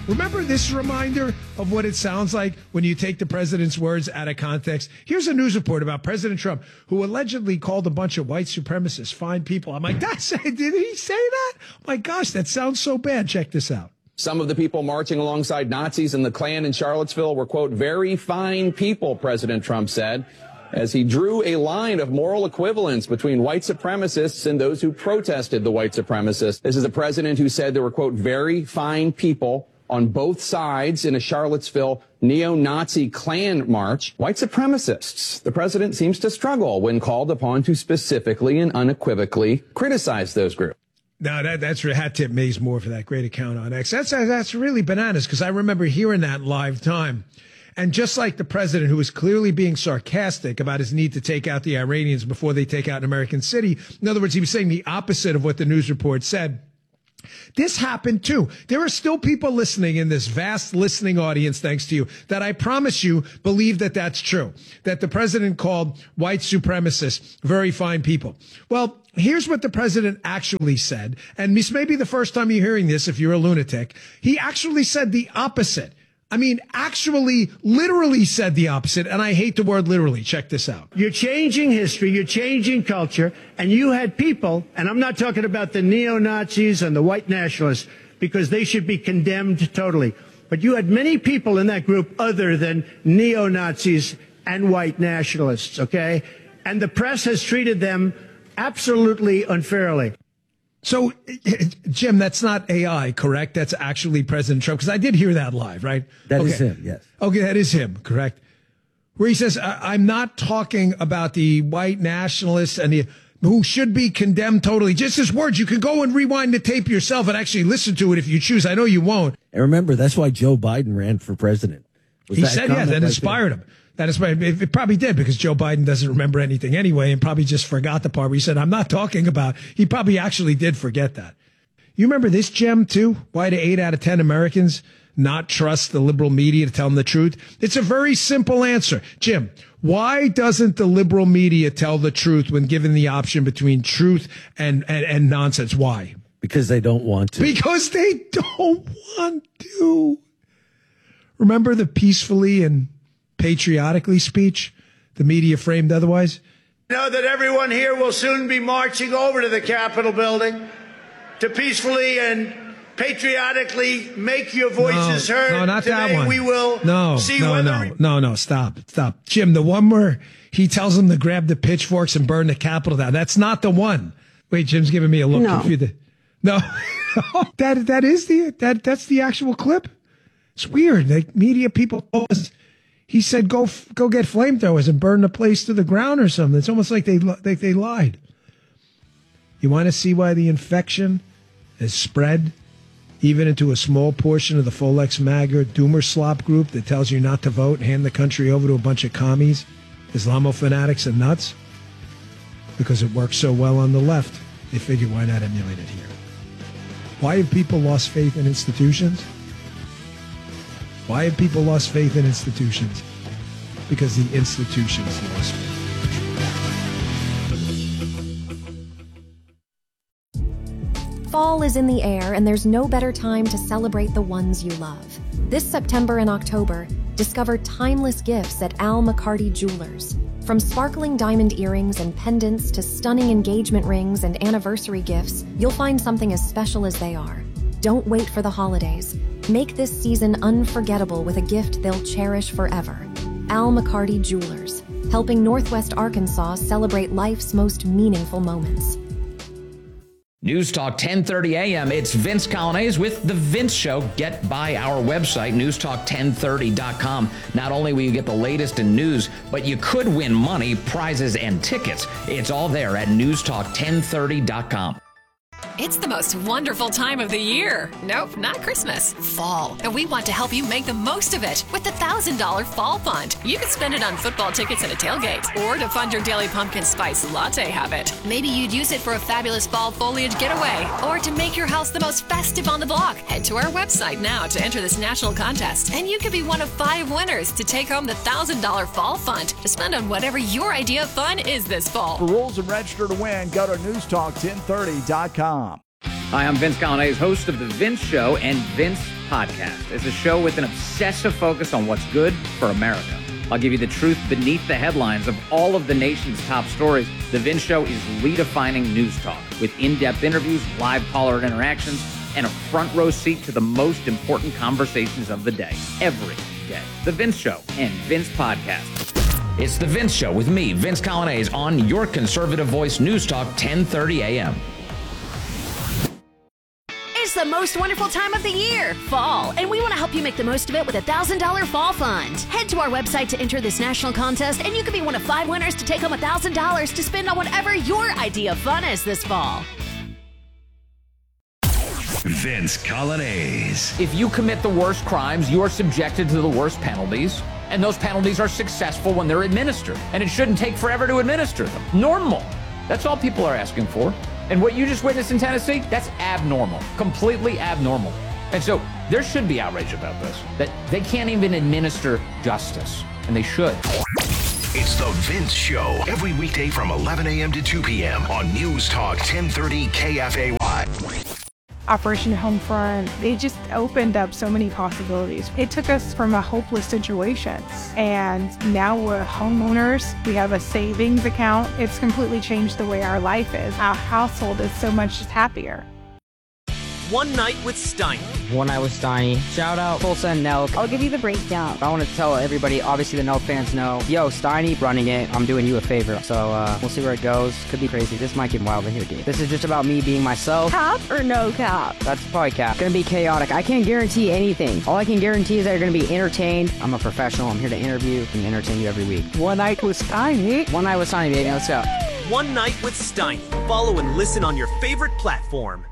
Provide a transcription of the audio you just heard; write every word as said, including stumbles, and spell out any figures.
Remember this reminder of what it sounds like when you take the president's words out of context? Here's a news report about President Trump, who allegedly called a bunch of white supremacists fine people. I'm like, that's, did he say that? My gosh, that sounds so bad. Check this out. Some of the people marching alongside Nazis in the Klan in Charlottesville were, quote, very fine people, President Trump said, as he drew a line of moral equivalence between white supremacists and those who protested the white supremacists. This is the president who said there were, quote, very fine people on both sides in a Charlottesville neo-Nazi Klan march. White supremacists. The president seems to struggle when called upon to specifically and unequivocally criticize those groups. No, that, that's hat tip Maze Moore for that great account on X. That's, that's really bananas, because I remember hearing that live time. And just like the president, who was clearly being sarcastic about his need to take out the Iranians before they take out an American city, in other words, he was saying the opposite of what the news report said. This happened too. There are still people listening in this vast listening audience, thanks to you, that I promise you believe that that's true, that the president called white supremacists very fine people. Well, here's what the president actually said. And this may be the first time you're hearing this if you're a lunatic. He actually said the opposite. I mean, actually, literally said the opposite, and I hate the word literally. Check this out. You're changing history, you're changing culture, and you had people, and I'm not talking about the neo-Nazis and the white nationalists, because they should be condemned totally, but you had many people in that group other than neo-Nazis and white nationalists, okay? And the press has treated them absolutely unfairly. So, Jim, that's not A I, correct? That's actually President Trump, because I did hear that live, right? That okay. is him, yes. Okay, that is him, correct? Where he says, I'm not talking about the white nationalists and the who should be condemned totally. Just his words. You can go and rewind the tape yourself and actually listen to it if you choose. I know you won't. And remember, that's why Joe Biden ran for president. Was he said, yeah, that right inspired there? him. That is why it probably did, because Joe Biden doesn't remember anything anyway and probably just forgot the part where he said, I'm not talking about. He probably actually did forget that. You remember this, Gem, too? Why do eight out of ten Americans not trust the liberal media to tell them the truth? It's a very simple answer. Jim, why doesn't the liberal media tell the truth when given the option between truth and, and, and nonsense? Why? Because they don't want to. Because they don't want to. Remember the peacefully and patriotically speech the media framed otherwise? I know that everyone here will soon be marching over to the Capitol building to peacefully and patriotically make your voices no, heard. No, not Today that one. We will no, see no, whether no, no, no, stop, stop. Jim, the one where he tells them to grab the pitchforks and burn the Capitol down. That's not the one. Wait, Jim's giving me a look. No. Confused. No, that, that is the, that, that's the actual clip. It's weird. Like media people told us, he said, go, go get flamethrowers and burn the place to the ground or something. It's almost like they, like they lied. You want to see why the infection has spread even into a small portion of the Folex MAGA Doomer slop group that tells you not to vote and hand the country over to a bunch of commies, Islamo fanatics and nuts? Because it works so well on the left, they figure, why not emulate it here? Why have people lost faith in institutions? Why have people lost faith in institutions? Because the institutions lost faith. Fall is in the air, and there's no better time to celebrate the ones you love. This September and October, discover timeless gifts at Al McCarty Jewelers. From sparkling diamond earrings and pendants to stunning engagement rings and anniversary gifts, you'll find something as special as they are. Don't wait for the holidays. Make this season unforgettable with a gift they'll cherish forever. Al McCarty Jewelers, helping Northwest Arkansas celebrate life's most meaningful moments. News Talk ten thirty a.m. It's Vince Colonnese with The Vince Show. Get by our website, news talk ten thirty dot com. Not only will you get the latest in news, but you could win money, prizes, and tickets. It's all there at news talk ten thirty dot com. It's the most wonderful time of the year. Nope, not Christmas. Fall. And we want to help you make the most of it with the one thousand dollars Fall Fund. You can spend it on football tickets and a tailgate, or to fund your daily pumpkin spice latte habit. Maybe you'd use it for a fabulous fall foliage getaway, or to make your house the most festive on the block. Head to our website now to enter this national contest, and you could be one of five winners to take home the one thousand dollars Fall Fund to spend on whatever your idea of fun is this fall. For rules and register to win, go to news talk ten thirty dot com. Hi, I'm Vince Coglianese, host of The Vince Show and Vince Podcast. It's a show with an obsessive focus on what's good for America. I'll give you the truth beneath the headlines of all of the nation's top stories. The Vince Show is redefining news talk with in-depth interviews, live caller interactions, and a front row seat to the most important conversations of the day, every day. The Vince Show and Vince Podcast. It's The Vince Show with me, Vince Coglianese, on your conservative voice, News Talk, ten thirty a.m. It's the most wonderful time of the year, fall, and we want to help you make the most of it with a one thousand dollars Fall Fund. Head to our website to enter this national contest, and you could be one of five winners to take home one thousand dollars to spend on whatever your idea of fun is this fall. Vince Coglianese. If you commit the worst crimes, you are subjected to the worst penalties, and those penalties are successful when they're administered, and it shouldn't take forever to administer them. Normal. That's all people are asking for. And what you just witnessed in Tennessee, that's abnormal, completely abnormal. And so there should be outrage about this, that they can't even administer justice, and they should. It's The Vince Show, every weekday from eleven a.m. to two p.m. on News Talk ten thirty K F A Y. Operation Homefront, they just opened up so many possibilities. It took us from a hopeless situation, and now we're homeowners. We have a savings account. It's completely changed the way our life is. Our household is so much happier. One Night with Steiny. One Night with Steiny. Shout out Tulsa and Nelk. I'll give you the breakdown. I want to tell everybody, obviously the Nelk fans know, yo, Steiny running it. I'm doing you a favor. So uh, we'll see where it goes. Could be crazy. This might get wild in here, dude. This is just about me being myself. Cap or no cap? That's probably cap. Gonna be chaotic. I can't guarantee anything. All I can guarantee is that you're gonna be entertained. I'm a professional. I'm here to interview and entertain you every week. One Night with Steiny. One Night with Steiny, baby. Let's go. One Night with Steiny. Follow and listen on your favorite platform.